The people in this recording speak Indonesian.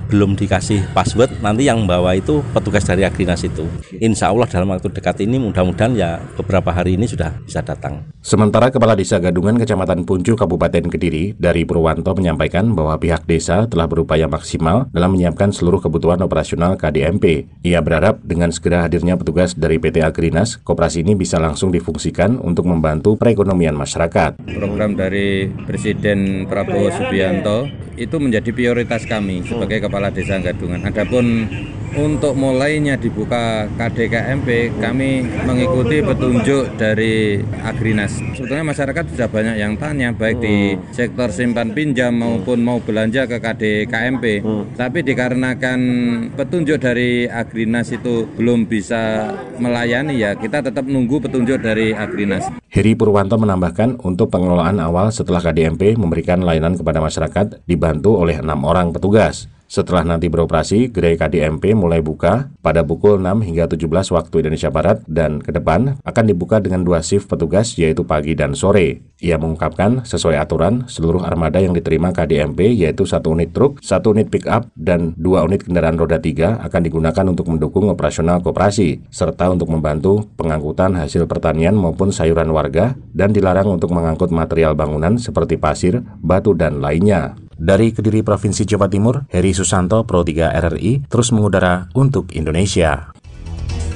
belum dikasih password, nanti yang bawa itu petugas dari Agrinas itu. Insya Allah dalam waktu dekat ini mudah-mudahan ya beberapa hari ini sudah bisa datang. Sementara Kepala Desa Gadungan Kecamatan Puncu Kabupaten Kediri dari Purwanto menyampaikan bahwa pihak desa telah berupaya maksimal dalam menyiapkan seluruh kebutuhan operasional KDMP. Ia berharap dengan segera hadirnya petugas dari PT Agrinas, koperasi ini bisa langsung difungsikan untuk membantu perekonomian masyarakat. Program dari Presiden Prabowo Subianto itu menjadi prioritas kami sebagai Kepala Desa Gadungan. Adapun untuk mulainya dibuka KDKMP, kami mengikuti petunjuk dari Agrinas. Sebetulnya masyarakat sudah banyak yang tanya, baik di sektor simpan pinjam maupun mau belanja ke KDKMP. Tapi dikarenakan petunjuk dari Agrinas itu belum bisa melayani, ya kita tetap nunggu petunjuk dari Agrinas. Heri Purwanto menambahkan untuk pengelolaan awal setelah KDMP memberikan layanan kepada masyarakat dibantu oleh 6 orang petugas. Setelah nanti beroperasi, gerai KDMP mulai buka pada pukul 6 hingga 17 waktu Indonesia Barat dan ke depan akan dibuka dengan 2 shift petugas yaitu pagi dan sore. Ia mengungkapkan sesuai aturan seluruh armada yang diterima KDMP yaitu 1 unit truk, 1 unit pick up, dan 2 unit kendaraan roda 3 akan digunakan untuk mendukung operasional koperasi serta untuk membantu pengangkutan hasil pertanian maupun sayuran warga dan dilarang untuk mengangkut material bangunan seperti pasir, batu, dan lainnya. Dari Kediri, Provinsi Jawa Timur, Heri Susanto, Pro 3 RRI, terus mengudara untuk Indonesia.